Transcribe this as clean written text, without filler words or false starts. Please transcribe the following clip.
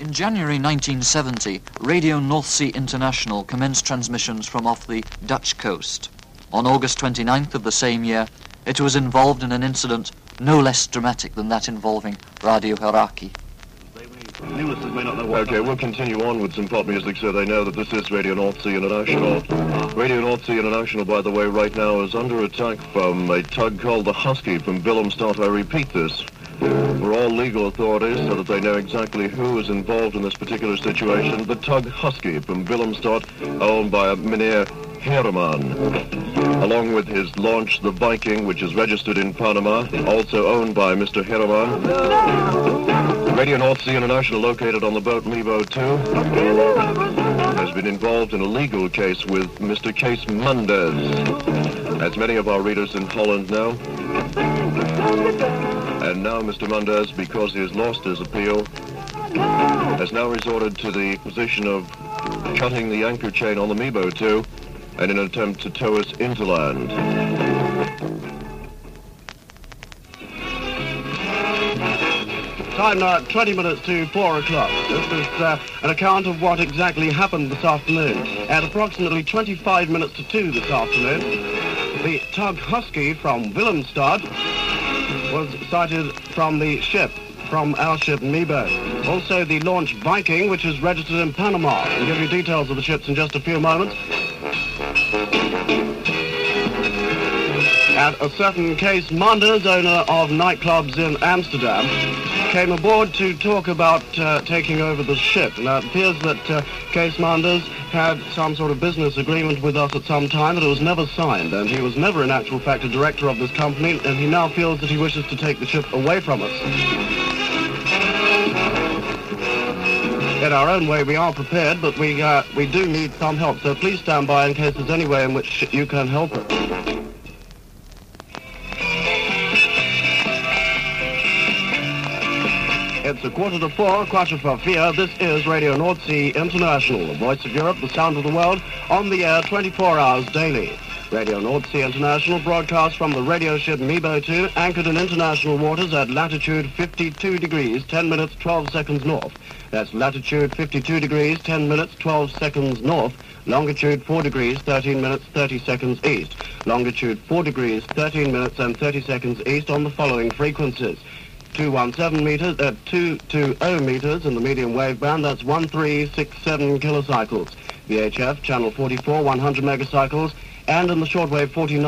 In January 1970, Radio North Sea International commenced transmissions from off the Dutch coast. On August 29th of the same year, it was involved in an incident no less dramatic than that involving Radio Hauraki. Okay, we'll continue on with some pop music so they know that this is Radio North Sea International. Radio North Sea International, by the way, right now is under attack from a tug called the Husky from Willemstad. I repeat this for all legal authorities so that they know exactly who is involved in this particular situation. The tug Husky from Willemstad, owned by Meneer Herman, along with his launch, the Viking, which is registered in Panama, also owned by Mr. Herman. Radio North Sea International, located on the boat Mebo 2, has been involved in a legal case with Mr. Kees Munders, as many of our readers in Holland know. And now Mr. Munders, because he has lost his appeal, has now resorted to the position of cutting the anchor chain on the Mebo 2 in an attempt to tow us into land. Time now, 20 minutes to 4 o'clock. This is an account of what exactly happened this afternoon. At approximately 25 minutes to 2 this afternoon, the tug Husky from Willemstad was sighted from the ship, from our ship Mebo. Also the launch Viking, which is registered in Panama. I'll give you details of the ships in just a few moments. And a certain Kees Munders, owner of nightclubs in Amsterdam, came aboard to talk about taking over the ship. Now, it appears that Kees Munders had some sort of business agreement with us at some time, but it was never signed, and he was never in actual fact a director of this company, and he now feels that he wishes to take the ship away from us. In our own way, we are prepared, but we do need some help, so please stand by in case there's any way in which you can help us. It's 4:15. This is Radio North Sea International, the voice of Europe, the sound of the world, on the air 24 hours daily. Radio North Sea International broadcasts from the radio ship Mebo 2, anchored in international waters at latitude 52 degrees, 10 minutes, 12 seconds north. That's latitude 52 degrees, 10 minutes, 12 seconds north. Longitude 4 degrees, 13 minutes, 30 seconds east. Longitude 4 degrees, 13 minutes and 30 seconds east on the following frequencies. 217 meters, 220 meters in the medium wave band, that's 1367 kilocycles. VHF, channel 44, 100 megacycles, and in the shortwave 49.